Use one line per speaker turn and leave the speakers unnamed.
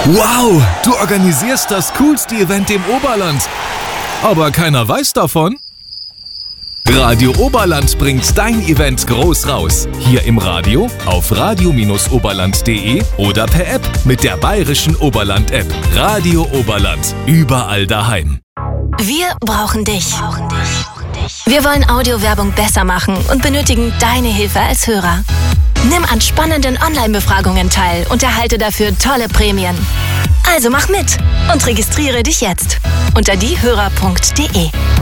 Wow, du organisierst das coolste Event im Oberland. Aber keiner weiß davon? Radio Oberland bringt dein Event groß raus. Hier im Radio, auf radio-oberland.de oder per App mit der bayerischen Oberland-App. Radio Oberland, überall daheim.
Wir brauchen dich. Wir wollen Audiowerbung besser machen und benötigen deine Hilfe als Hörer. Nimm an spannenden Online-Befragungen teil und erhalte dafür tolle Prämien. Also mach mit und registriere dich jetzt unter diehörer.de.